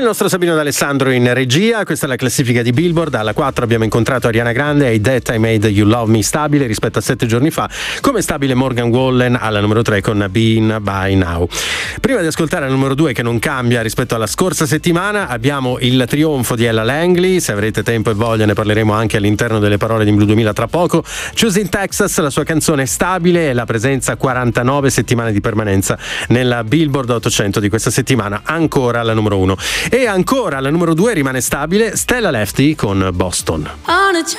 nostro Sabino D'Alessandro in regia. Questa è la classifica di Billboard. Alla 4 abbiamo incontrato Ariana Grande e That I Made You Love Me, stabile rispetto a 7 giorni fa. Come stabile Morgan Wallen alla numero 3 con Been By Now. Prima di ascoltare la numero 2, che non cambia rispetto alla scorsa settimana, abbiamo il trionfo di Ella Langley. Se avrete tempo e voglia ne parleremo anche all'interno delle parole di Blue 2000 tra poco. Choosing Texas, la sua canzone stabile e la presenza 49 settimane di permanenza nella Billboard 800 di questa settimana, ancora alla numero 1. E ancora alla numero 2 rimane stabile Stella Lefty con Boston.